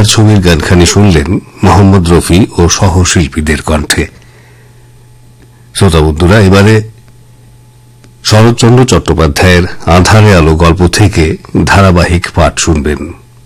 হাজার ছবির গানখানি শুনলেন মোহাম্মদ রফি ও সহশিল্পীদের কণ্ঠে। শ্রোতা বন্ধুরা, এবারে শরৎচন্দ্র চট্টোপাধ্যায়ের আঁধারে আলো গল্প থেকে ধারাবাহিক পাঠ শুনবেন।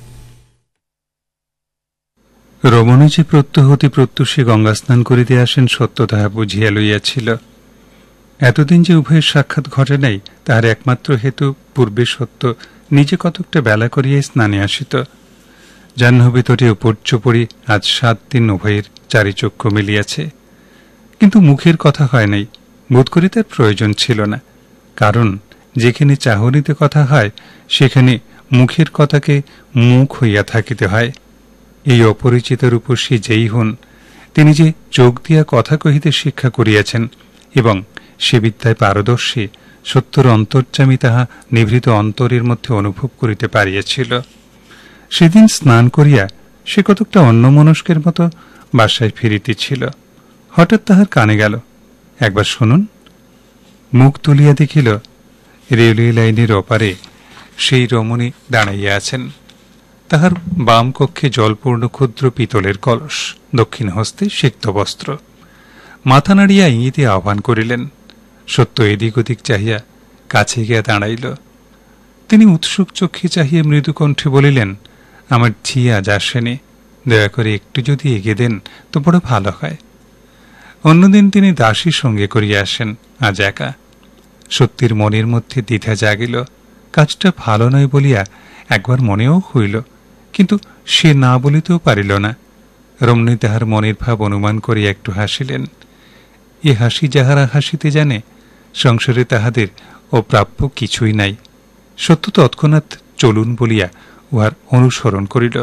রমণীজি প্রত্যহতি প্রত্যুষে গঙ্গা স্নান করিতে আসেন সত্য তাহা বুঝিয়া লইয়াছিল। এতদিন যে উভয়ের সাক্ষাৎ ঘটে নাই তাহার একমাত্র হেতু পূর্বে সত্য নিজে কতকটা বেলা করিয়াই স্নানে আসিত। জাহ্নবী তটে উপর্য পড়ি আজ 7 দিন উভয়ের চারিচক্ষু মিলিয়াছে, কিন্তু মুখের কথা হয় নাই। বোধ করি তার প্রয়োজন ছিল না, কারণ যেখানে চাহনিতে কথা হয় সেখানে মুখের কথাকে মুখ হইয়া থাকিতে হয়। এই অপরিচিতের উপর সে যেই হন, তিনি যে চোখ দিয়া কথা কহিতে শিক্ষা করিয়াছেন এবং সে বিদ্যায় পারদর্শী, সত্যর অন্তর্যামী তাহা নিভৃত অন্তরের মধ্যে অনুভব করিতে পারিয়াছিল। সেদিন স্নান করিয়া সে কতকটা অন্যমনস্কের মতো বাসায় ফিরিতেছিল। হঠাৎ তাহার কানে গেল, একবার শুনুন। মুখ তুলিয়া দেখিল রেলওয়ে লাইনের ওপারে সেই রমণী দাঁড়াইয়া আছেন। তাহার বাম কক্ষে জলপূর্ণ ক্ষুদ্র পিতলের কলস, দক্ষিণ হস্তে সিক্ত বস্ত্র। মাথা নাড়িয়া ইঙ্গিতে আহ্বান করিলেন। সত্য এদিক ওদিক চাহিয়া কাছে গিয়া দাঁড়াইল। তিনি উৎসুক চক্ষে চাহিয়া মৃদুকণ্ঠে বলিলেন, আমার ঝি আজ আসেনি, দয়া করে একটু যদি এগিয়ে দেন তো বড় ভালো হয়। অন্যদিন তিনি দাসী সঙ্গে করিয়া আসেন, আজ একা। সত্যির মনের মধ্যে দ্বিধা জাগিল। কাজটা ভালো নয় বলিয়া একবার মনেও হইল, কিন্তু সে না বলিতেও পারিল না। রমণী তাহার মনের ভাব অনুমান করিয়া একটু হাসিলেন। এ হাসি যাহারা হাসিতে জানে, সংসারে তাহাদের অপ্রাপ্য কিছুই নাই। সত্য তৎক্ষণাৎ চলুন বলিয়া উহার অনুসরণ করিল।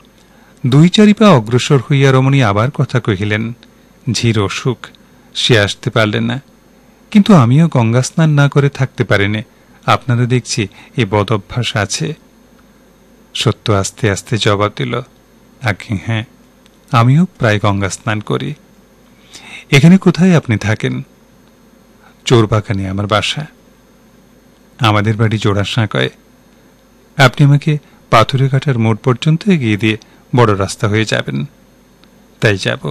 2-4 পা অগ্রসর হইয়া রমণী আবার কথা কহিলেন। ঝির অসুখ, সে আসতে পারলেন না, কিন্তু আমিও গঙ্গা স্নান না করে থাকতে পারিনি। আপনারা দেখছি এই বদ অভ্যাস আছে। সত্য আস্তে আস্তে জবাব দিল, আজ্ঞে হ্যাঁ, আমিও প্রায় গঙ্গা স্নান করি। এখানে কোথায় আপনি থাকেন? চোরবাগানে আমার বাসা। আমাদের বাড়ি জোড়াসাঁকোয়। আপনি আমাকে পাথুরে কাটার মোড় পর্যন্ত এগিয়ে দিয়ে বড় রাস্তা হয়ে যাবেন। তাই যাব।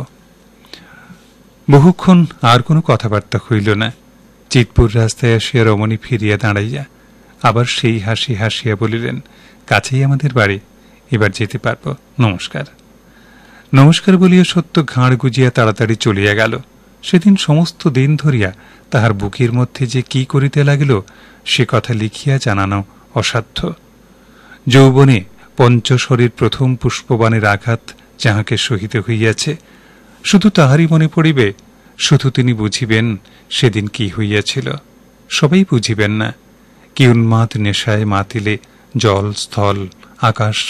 বহুক্ষণ আর কোনো কথাবার্তা হইল না। চিতপুর রাস্তায় আসিয়া রমণী ফিরিয়া দাঁড়াইয়া আবার সেই হাসি হাসিয়া বলিলেন, কাছেই আমাদের বাড়ি, এবার যেতে পারব, নমস্কার। নমস্কার বলিয়া সত্য ঘাড় গুজিয়া তাড়াতাড়ি চলিয়া গেল। সেদিন সমস্ত দিন ধরিয়া তাহার বুকের মধ্যে যে কি করিতে লাগিল সে কথা লিখিয়া জানানো অসাধ্য। যৌবনে পঞ্চশরীর প্রথম পুষ্পবাণের আঘাত যাহাকে সহিতে হইয়াছে, শুধু তাহারই মনে পড়িবে। শুধু তিনি বুঝিবেন সেদিন কি হইয়াছিল। সবাই বুঝিবেন না। কি উন্মাদ নেশায় মাতিলে জল, স্থল, আকাশ